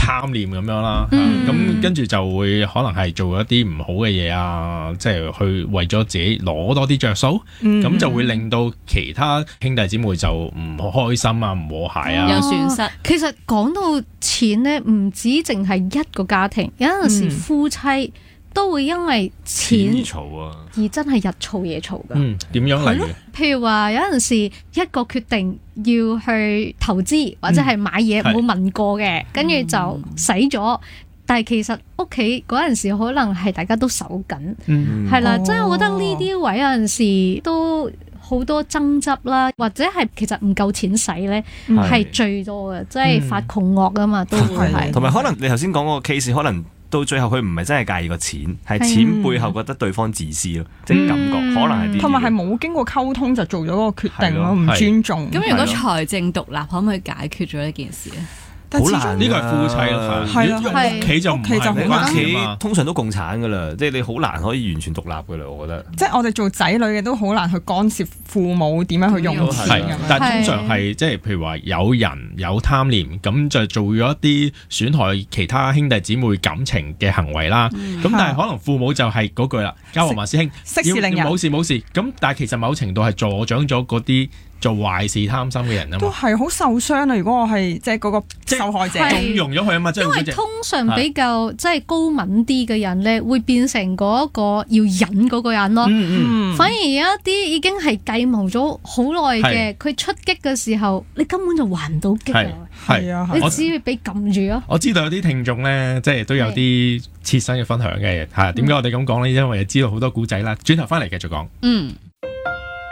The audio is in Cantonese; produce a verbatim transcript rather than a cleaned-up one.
貪念咁樣啦。咁、嗯、跟住就會可能係做一啲唔好嘅嘢啊，即係去為咗自己攞多啲着數，咁、嗯、就會令到其他兄弟姊妹就唔開心啊，唔和諧啊， 有損失。 其實講到錢咧，唔止淨係一個家庭，有陣時夫妻都會因為錢而嘈啊， 而真係日嘈夜嘈噶。 嗯，點樣例如？ 譬如話有陣時一個決定要去投資或者係買嘢冇、嗯、問過嘅，跟住就使咗。但係其實屋企嗰陣時可能係大家都守緊，係、嗯、啦，即、哦、係我覺得呢啲位有陣時都好多爭執啦，或者係其實唔夠錢使咧，係最多嘅，即係發窮惡啊嘛，都會係。 同埋可能你頭先講嗰個 case， 可能到最後佢唔係真係介意個錢，係錢背後覺得對方自私咯，即係感覺可能係啲。同埋係冇經過溝通就做咗嗰個決定咯，唔尊重。 咁如果財政獨立，可唔可以解決咗呢件事咧？ 好難，呢個係夫妻咯， 係啊，屋企就唔係，屋企通常都共產噶啦，即係你好難可以完全獨立噶啦，我覺得。 即係我哋做仔女嘅都好難去干涉父母點樣去用錢咁樣。 但係通常係即係譬如話有人有貪念，咁就做咗一啲損害其他兄弟姊妹感情嘅行為啦。咁、嗯、但係可能父母就係嗰句啦，家和萬事興， 息事寧人， 冇事冇事。咁但係其實某程度係助長咗嗰啲做壞事貪心嘅人啊嘛， 都係好受傷啊！如果我係即係嗰個受害者， 縱容咗佢啊嘛， 因為通常比較即係高敏啲嘅人咧，會變成嗰個要忍嗰個人咯。嗯嗯、反而有一啲已經係計謀咗好耐嘅，佢出擊嘅時候，你根本就還唔到擊啊！ 係啊， 你只要俾撳住咯。 我知道有啲聽眾咧，即係都有啲切身嘅分享嘅，係點解我哋咁講咧？因為知道好多古仔啦。轉頭翻嚟繼續講。嗯。